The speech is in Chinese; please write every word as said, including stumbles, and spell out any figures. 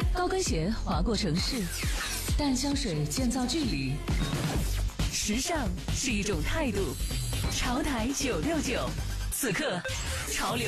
高跟鞋划过城市，淡香水建造距离。时尚是一种态度，潮台九六九，此刻潮流